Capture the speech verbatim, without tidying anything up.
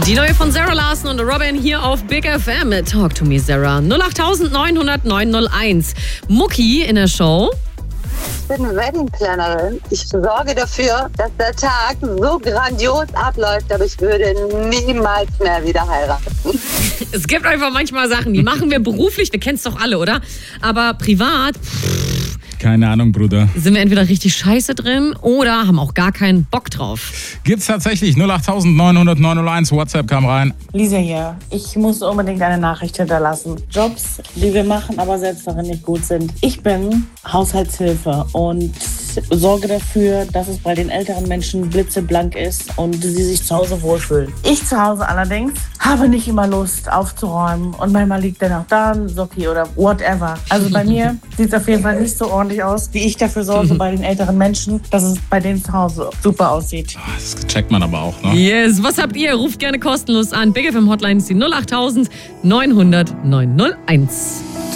Die neue von Sarah Larson und Robin hier auf Big F M mit Talk to Me Sarah. null acht neun null null neun null eins. Mucki in der Show. Ich bin Wedding-Plannerin. Ich sorge dafür, dass der Tag so grandios abläuft, aber ich würde niemals mehr wieder heiraten. Es gibt einfach manchmal Sachen, die machen wir beruflich, wir kennen es doch alle, oder? Aber privat... Pff, keine Ahnung, Bruder. Sind wir entweder richtig scheiße drin oder haben auch gar keinen Bock drauf. Gibt's tatsächlich. null acht neun null null neun null eins. WhatsApp kam rein. Lisa hier. Ich muss unbedingt eine Nachricht hinterlassen. Jobs, die wir machen, aber selbst darin nicht gut sind. Ich bin Haushaltshilfe und sorge dafür, dass es bei den älteren Menschen blitzeblank ist und sie sich zu Hause wohlfühlen. Ich zu Hause allerdings habe nicht immer Lust aufzuräumen und manchmal liegt dann auch da ein Socki oder whatever. Also bei mir sieht es auf jeden Fall nicht so ordentlich aus, wie ich dafür sorge bei den älteren Menschen, dass es bei denen zu Hause super aussieht. Das checkt man aber auch, ne? Yes, was habt ihr? Ruft gerne kostenlos an. Big F M Hotline ist die null acht neun null null neun null eins.